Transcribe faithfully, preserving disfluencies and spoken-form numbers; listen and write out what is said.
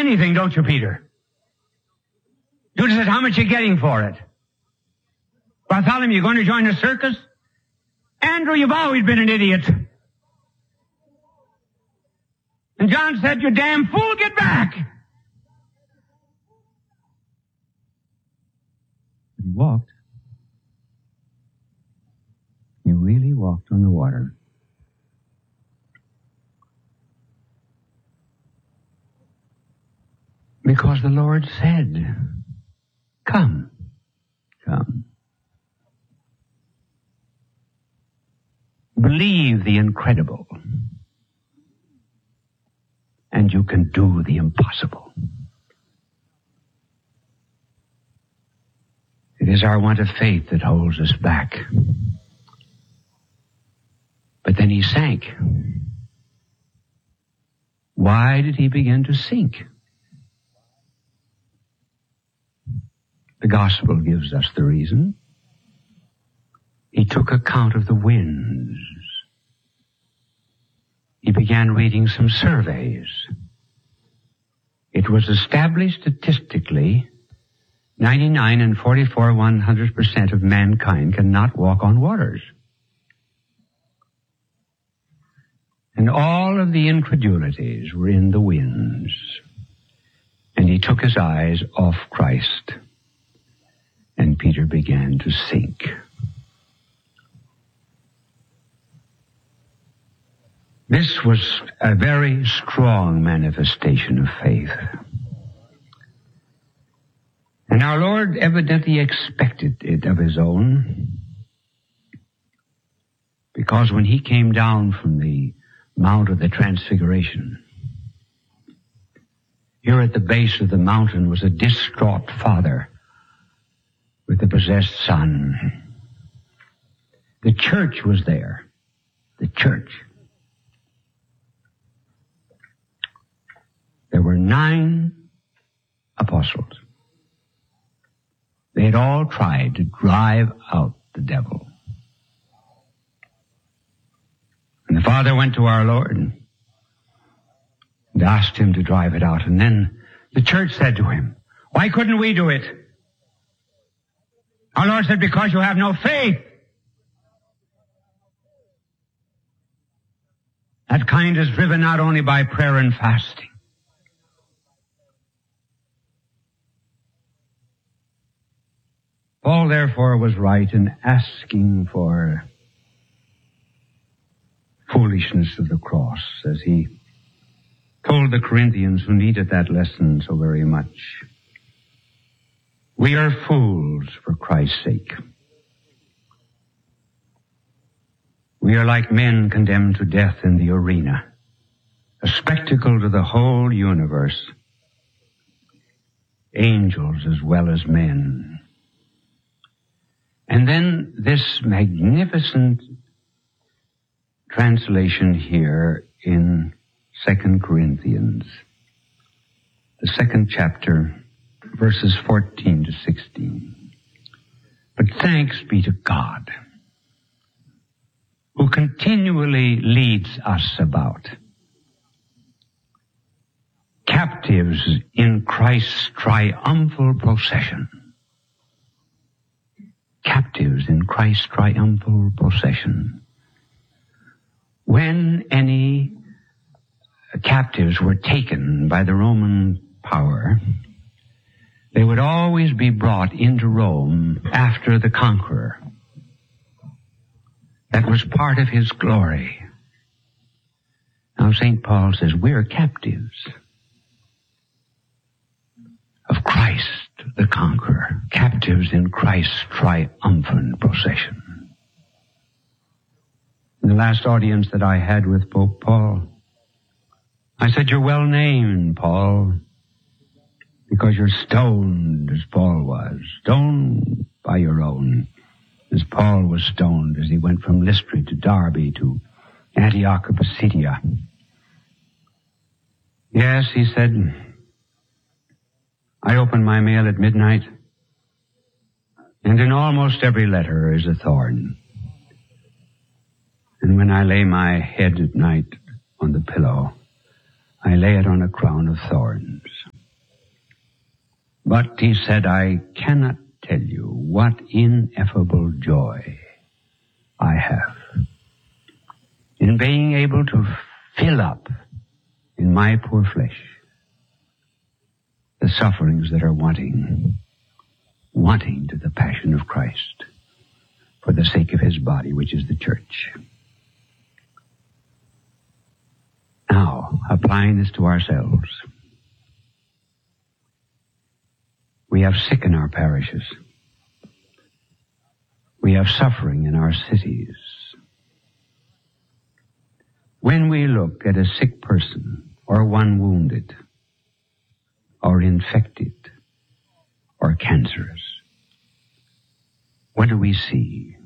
anything, don't you, Peter? Judas said, how much are you getting for it? Bartholomew, you going to join a circus? Andrew, you've always been an idiot. And John said, you damn fool, get back. He walked. He really walked on the water. Because the Lord said, come, come. Believe the incredible, and you can do the impossible. It is our want of faith that holds us back. But then he sank. Why did he begin to sink? The gospel gives us the reason. He took account of the winds. He began reading some surveys. It was established statistically, ninety-nine and forty-four one hundredths percent of mankind cannot walk on waters. And all of the incredulities were in the winds. And he took his eyes off Christ. And Peter began to sink. This was a very strong manifestation of faith. And our Lord evidently expected it of his own, because when he came down from the Mount of the Transfiguration, here at the base of the mountain was a distraught father with a possessed son. The church was there. The church. There were nine apostles. They had all tried to drive out the devil. And the Father went to our Lord and asked him to drive it out. And then the church said to him, why couldn't we do it? Our Lord said, because you have no faith. That kind is driven not only by prayer and fasting. Paul, therefore, was right in asking for foolishness of the cross, as he told the Corinthians who needed that lesson so very much. We are fools for Christ's sake. We are like men condemned to death in the arena, a spectacle to the whole universe, angels as well as men. And then this magnificent translation here in Second Corinthians, the second chapter, verses fourteen to sixteen. But thanks be to God, who continually leads us about, captives in Christ's triumphal procession. Captives in Christ's triumphal procession. When any captives were taken by the Roman power, they would always be brought into Rome after the conqueror. That was part of his glory. Now Saint Paul says, we're captives of Christ the conqueror, captives in Christ's triumphant procession. In the last audience that I had with Pope Paul, I said, you're well named, Paul, because you're stoned as Paul was, stoned by your own, as Paul was stoned as he went from Lystra to Derbe to Antioch of Pisidia. Yes, he said, I open my mail at midnight, and in almost every letter is a thorn. And when I lay my head at night on the pillow, I lay it on a crown of thorns. But he said, I cannot tell you what ineffable joy I have in being able to fill up in my poor flesh the sufferings that are wanting, wanting to the passion of Christ for the sake of his body, which is the church. Now, applying this to ourselves, we have sick in our parishes. We have suffering in our cities. When we look at a sick person, or one wounded, or infected, or cancerous, what do we see?